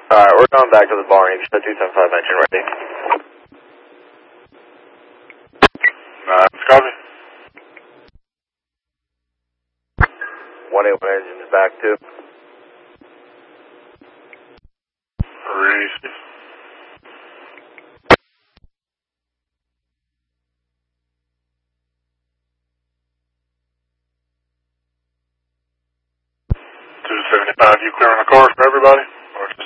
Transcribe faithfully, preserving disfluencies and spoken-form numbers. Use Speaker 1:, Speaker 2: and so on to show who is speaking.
Speaker 1: Alright, we're going back to the bar. You said two seven five engine ready.
Speaker 2: Uh, copy.
Speaker 1: one eighty-one engine's back too.
Speaker 2: Receive. two seventy-five, you clearing the cars for everybody? Or just